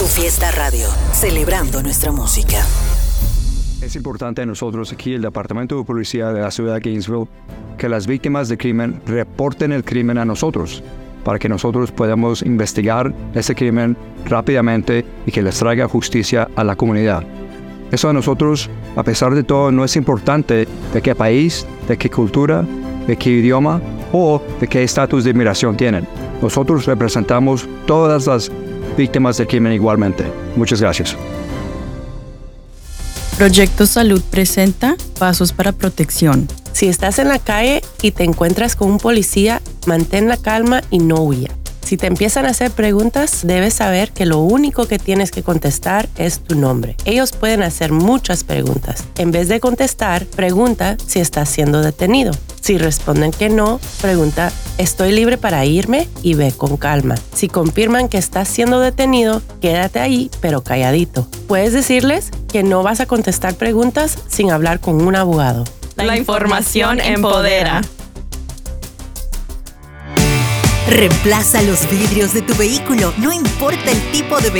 Tu Fiesta Radio, celebrando nuestra música. Es importante a nosotros aquí, el Departamento de Policía de la ciudad de Gainesville, que las víctimas de crimen reporten el crimen a nosotros, para que nosotros podamos investigar ese crimen rápidamente y que les traiga justicia a la comunidad. Eso a nosotros, a pesar de todo, no es importante de qué país, de qué cultura, de qué idioma o de qué estatus de inmigración tienen. Nosotros representamos todas las víctimas del crimen igualmente. Muchas gracias. Proyecto Salud presenta Pasos para Protección. Si estás en la calle y te encuentras con un policía, mantén la calma y no huya. Si te empiezan a hacer preguntas, debes saber que lo único que tienes que contestar es tu nombre. Ellos pueden hacer muchas preguntas. En vez de contestar, pregunta si estás siendo detenido. Si responden que no, pregunta, ¿estoy libre para irme? Y ve con calma. Si confirman que estás siendo detenido, quédate ahí, pero calladito. Puedes decirles que no vas a contestar preguntas sin hablar con un abogado. La información empodera. Reemplaza los vidrios de tu vehículo, no importa el tipo de vehículo.